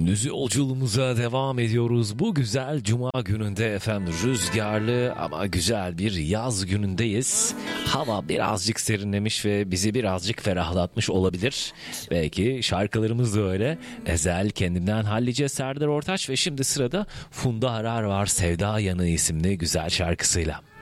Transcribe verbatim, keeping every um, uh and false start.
Gündüz yolculuğumuza devam ediyoruz. Bu güzel cuma gününde efendim rüzgarlı ama güzel bir yaz günündeyiz. Hava birazcık serinlemiş ve bizi birazcık ferahlatmış olabilir. Belki şarkılarımız da öyle. Ezel, Kendimden Hallice, Serdar Ortaç ve şimdi sırada Funda Arar var Sevda Yanığı isimli güzel şarkısıyla.